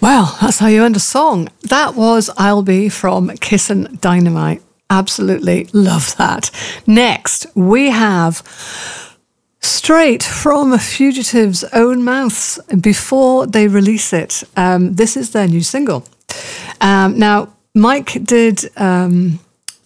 Well, that's how you end a song. That was I'll Be from Kissin' Dynamite. Absolutely love that. Next, we have straight from Fugitive's own mouths before they release it. This is their new single. Now, Mike did send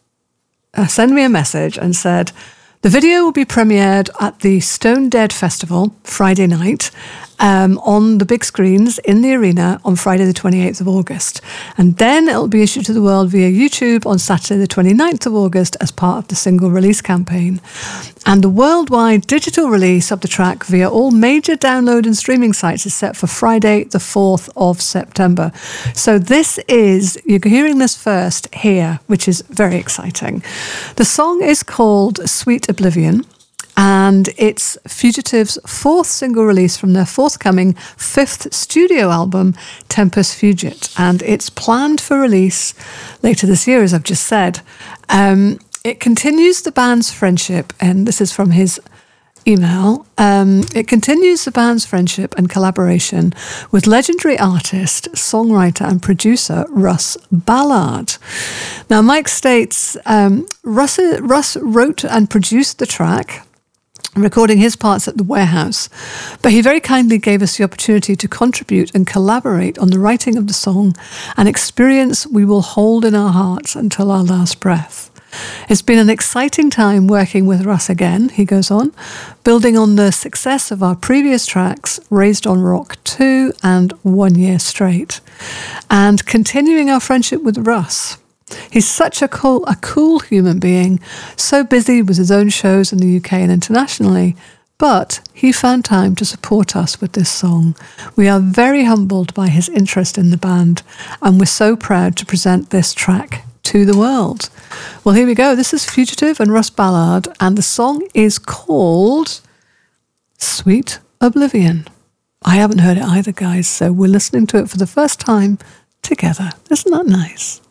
me a message and said, the video will be premiered at the Stone Dead Festival Friday night on the big screens in the arena on Friday the 28th of August. And then it'll be issued to the world via YouTube on Saturday the 29th of August as part of the single release campaign. And the worldwide digital release of the track via all major download and streaming sites is set for Friday the 4th of September. So this is, you're hearing this first here, which is very exciting. The song is called Sweet Oblivion. And it's Fugitive's fourth single release from their forthcoming fifth studio album, Tempus Fugit. And it's planned for release later this year, as I've just said. It continues the band's friendship, and this is from his email. It continues the band's friendship and collaboration with legendary artist, songwriter and producer Russ Ballard. Now, Mike states, Russ wrote and produced the track, recording his parts at the warehouse, but he very kindly gave us the opportunity to contribute and collaborate on the writing of the song, an experience we will hold in our hearts until our last breath. It's been an exciting time working with Russ again, he goes on, building on the success of our previous tracks, Raised on Rock 2 and 1 Year Straight, and continuing our friendship with Russ. He's such a cool human being, so busy with his own shows in the UK and internationally, but he found time to support us with this song. We are very humbled by his interest in the band, and we're so proud to present this track to the world. Well, here we go. This is Fugitive and Russ Ballard, and the song is called Sweet Oblivion. I haven't heard it either, guys, so we're listening to it for the first time together. Isn't that nice?